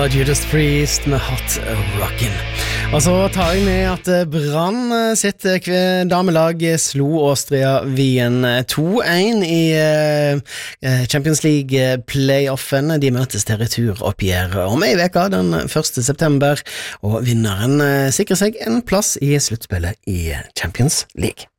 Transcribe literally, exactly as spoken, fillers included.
var Judas Priest med Hot Rockin'. Og så tar jeg med at Brann sitt damelag slo Austria Wien to en i Champions League playoffen. De møtes til returoppgjør om ei veka den første september, og vinneren sikrer seg en plass i sluttspillet i Champions League.